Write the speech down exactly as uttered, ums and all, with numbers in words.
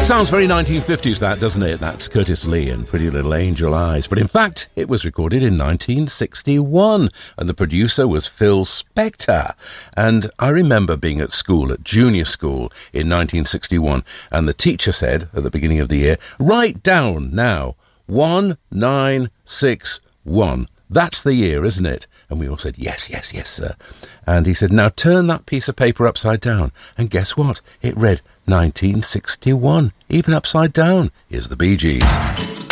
Sounds very nineteen fifties, that, doesn't it? That's Curtis Lee and Pretty Little Angel Eyes. But in fact, it was recorded in nineteen sixty-one, and the producer was Phil Spector. And I remember being at school, at junior school, in nineteen sixty-one, and the teacher said, at the beginning of the year, write down now, one nine six one. That's the year, isn't it? And we all said, yes, yes, yes, sir. And he said, now turn that piece of paper upside down. And guess what? It read nineteen sixty-one, even upside down. Here's the Bee Gees.